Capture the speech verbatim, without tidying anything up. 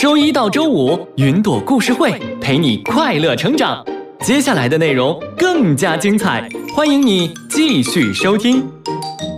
周一到周五，云朵故事会陪你快乐成长。接下来的内容更加精彩，欢迎你继续收听。